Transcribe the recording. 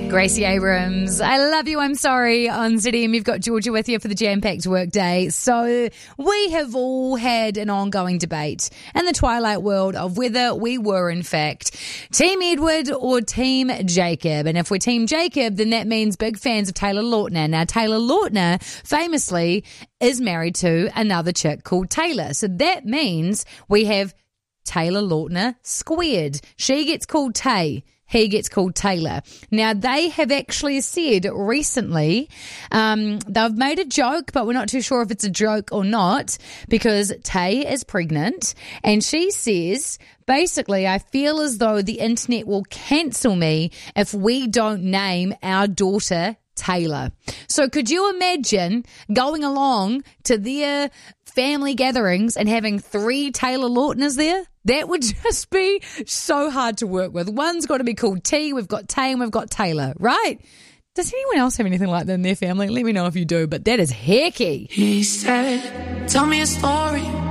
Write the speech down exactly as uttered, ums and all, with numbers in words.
Gracie Abrams, I love you, I'm sorry. On Z D M, you've got Georgia with you for the jam-packed workday. So we have all had an ongoing debate in the twilight world of whether we were, in fact, Team Edward or Team Jacob. And if we're Team Jacob, then that means big fans of Taylor Lautner. Now, Taylor Lautner famously is married to another chick called Taylor. So that means we have Taylor Lautner squared. She gets called Tay. He gets called Taylor. Now, they have actually said recently, um, they've made a joke, but we're not too sure if it's a joke or not, because Tay is pregnant, and she says, basically, I feel as though the internet will cancel me if we don't name our daughter Taylor. So could you imagine going along to their family gatherings and having three Taylor Lautners there? That would just be so hard to work with. One's got to be called T, we've got Tay, and we've got Taylor, right? Does anyone else have anything like that in their family? Let me know if you do, but that is hecky. He said, tell me a story